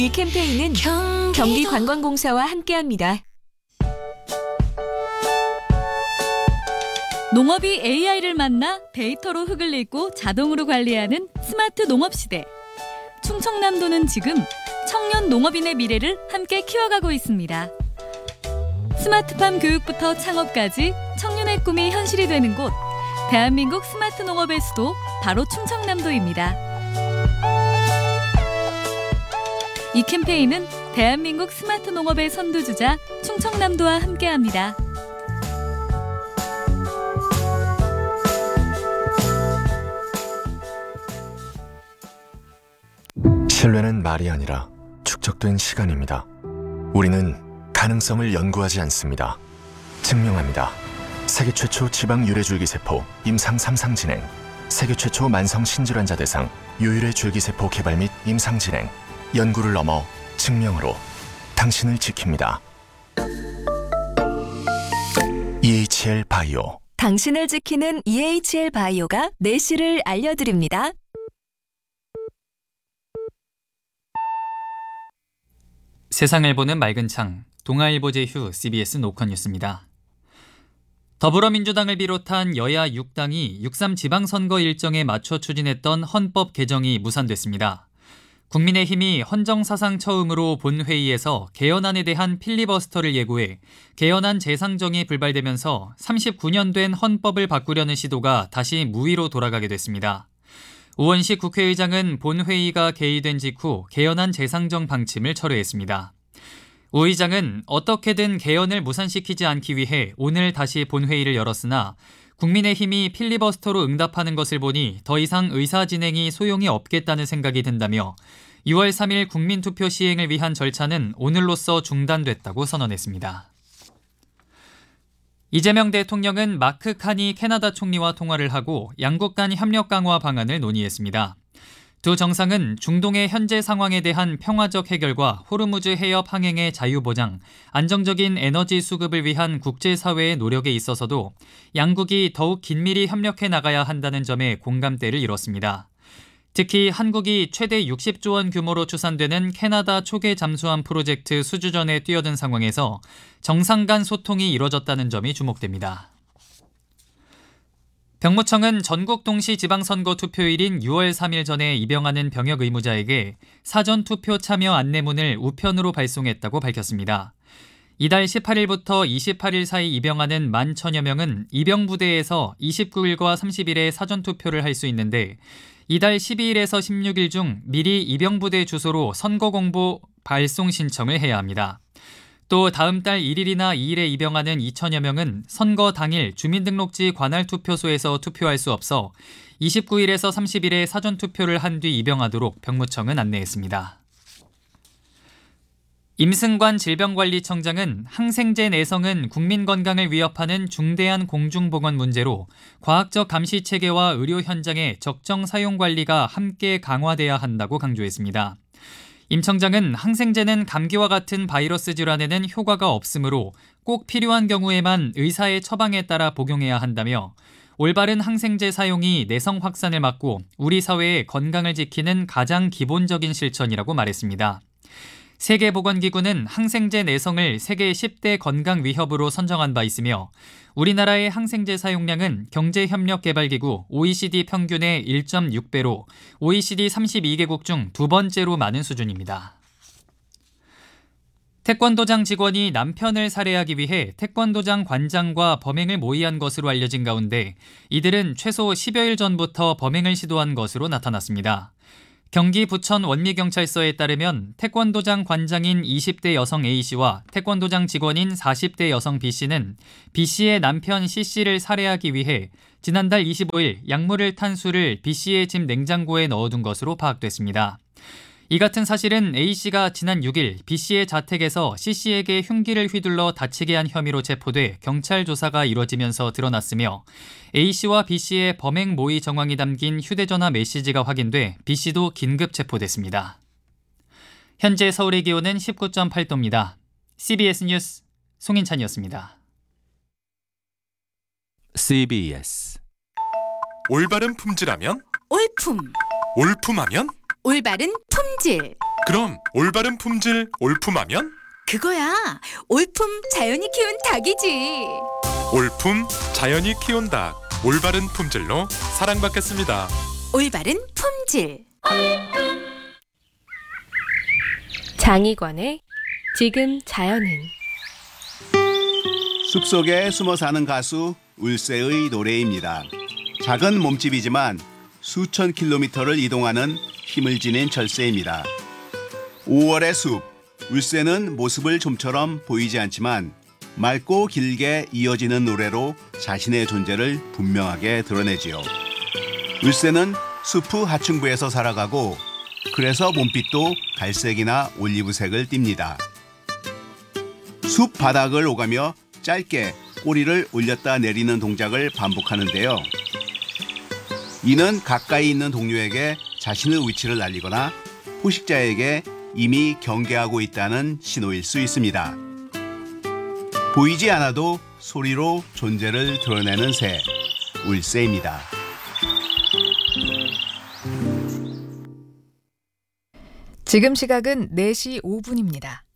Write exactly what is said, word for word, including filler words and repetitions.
이 캠페인은 경기관광공사와 함께합니다. 농업이 에이아이를 만나 데이터로 흙을 읽고 자동으로 관리하는 스마트 농업 시대. 충청남도는 지금 청년 농업인의 미래를 함께 키워가고 있습니다. 스마트팜 교육부터 창업까지 청년의 꿈이 현실이 되는 곳, 대한민국 스마트 농업의 수도 바로 충청남도입니다. 이 캠페인은 대한민국 스마트 농업의 선두주자 충청남도와 함께합니다. 신뢰는 말이 아니라 축적된 시간입니다. 우리는 가능성을 연구하지 않습니다. 증명합니다. 세계 최초 지방 유래줄기세포 임상 삼 상 진행, 세계 최초 만성 신질환자 대상 유유래 줄기세포 개발 및 임상 진행, 연구를 넘어 증명으로 당신을 지킵니다. 이에이치엘 바이오. 당신을 지키는 이에이치엘 바이오가 내실을 알려드립니다. 세상을 보는 맑은 창, 동아일보 제휴 씨비에스 노컷 뉴스입니다. 더불어민주당을 비롯한 여야 육 당이 육삼 지방선거 일정에 맞춰 추진했던 헌법 개정이 무산됐습니다. 국민의힘이 헌정사상 처음으로 본회의에서 개헌안에 대한 필리버스터를 예고해 개헌안 재상정이 불발되면서 삼십구 년 된 헌법을 바꾸려는 시도가 다시 무위로 돌아가게 됐습니다. 우원식 국회의장은 본회의가 개의된 직후 개헌안 재상정 방침을 철회했습니다. 우 의장은 어떻게든 개헌을 무산시키지 않기 위해 오늘 다시 본회의를 열었으나 국민의힘이 필리버스터로 응답하는 것을 보니 더 이상 의사 진행이 소용이 없겠다는 생각이 든다며 유월 삼일 국민투표 시행을 위한 절차는 오늘로써 중단됐다고 선언했습니다. 이재명 대통령은 마크 카니 캐나다 총리와 통화를 하고 양국 간 협력 강화 방안을 논의했습니다. 두 정상은 중동의 현재 상황에 대한 평화적 해결과 호르무즈 해협 항행의 자유 보장, 안정적인 에너지 수급을 위한 국제사회의 노력에 있어서도 양국이 더욱 긴밀히 협력해 나가야 한다는 점에 공감대를 이뤘습니다. 특히 한국이 최대 육십조 원 규모로 추산되는 캐나다 초계 잠수함 프로젝트 수주전에 뛰어든 상황에서 정상 간 소통이 이뤄졌다는 점이 주목됩니다. 병무청은 전국 동시 지방선거 투표일인 유월 삼일 전에 입영하는 병역 의무자에게 사전투표 참여 안내문을 우편으로 발송했다고 밝혔습니다. 이달 십팔일부터 이십팔일 사이 입영하는 만 천여 명은 입영부대에서 이십구일과 삼십일에 사전투표를 할 수 있는데 이달 십이일에서 십육일 중 미리 입영부대 주소로 선거공보 발송 신청을 해야 합니다. 또 다음 달 일일이나 이일에 입영하는 이천여 명은 선거 당일 주민등록지 관할 투표소에서 투표할 수 없어 이십구일에서 삼십일에 사전투표를 한 뒤 입영하도록 병무청은 안내했습니다. 임승관 질병관리청장은 항생제 내성은 국민 건강을 위협하는 중대한 공중보건 문제로 과학적 감시 체계와 의료 현장의 적정 사용 관리가 함께 강화돼야 한다고 강조했습니다. 임 청장은 항생제는 감기와 같은 바이러스 질환에는 효과가 없으므로 꼭 필요한 경우에만 의사의 처방에 따라 복용해야 한다며 올바른 항생제 사용이 내성 확산을 막고 우리 사회의 건강을 지키는 가장 기본적인 실천이라고 말했습니다. 세계보건기구는 항생제 내성을 세계 십 대 건강 위협으로 선정한 바 있으며 우리나라의 항생제 사용량은 경제협력개발기구 오이시디 평균의 일 점 육 배로 오이시디 삼십이 개국 중 두 번째로 많은 수준입니다. 태권도장 직원이 남편을 살해하기 위해 태권도장 관장과 범행을 모의한 것으로 알려진 가운데 이들은 최소 십여일 전부터 범행을 시도한 것으로 나타났습니다. 경기 부천 원미경찰서에 따르면 태권도장 관장인 이십 대 여성 A씨와 태권도장 직원인 사십 대 여성 B씨는 B씨의 남편 C씨를 살해하기 위해 지난달 이십오일 약물을 탄 술을 B씨의 집 냉장고에 넣어둔 것으로 파악됐습니다. 이 같은 사실은 A씨가 지난 육일 B씨의 자택에서 C씨에게 흉기를 휘둘러 다치게 한 혐의로 체포돼 경찰 조사가 이뤄지면서 드러났으며 A씨와 B씨의 범행 모의 정황이 담긴 휴대전화 메시지가 확인돼 B씨도 긴급 체포됐습니다. 현재 서울의 기온은 십구 점 팔 도입니다. 씨비에스 뉴스 송인찬이었습니다. 씨비에스 올바른 품질하면 올품 올품하면 올바른 품질 그럼 올바른 품질 올품하면 그거야. 올품 자연이 키운 닭이지. 올품 자연이 키운 닭 올바른 품질로 사랑받겠습니다. 올바른 품질. 장희관의 지금 자연은. 숲속에 숨어 사는 가수 울새의 노래입니다. 작은 몸집이지만 수천 킬로미터를 이동하는 힘을 지닌 철새입니다. 오월의 숲, 울새는 모습을 좀처럼 보이지 않지만 맑고 길게 이어지는 노래로 자신의 존재를 분명하게 드러내지요. 울새는 숲 하층부에서 살아가고 그래서 몸빛도 갈색이나 올리브색을 띱니다. 숲 바닥을 오가며 짧게 꼬리를 올렸다 내리는 동작을 반복하는데요. 이는 가까이 있는 동료에게 자신의 위치를 알리거나 포식자에게 이미 경계하고 있다는 신호일 수 있습니다. 보이지 않아도 소리로 존재를 드러내는 새, 울새입니다. 지금 시각은 네 시 오 분입니다.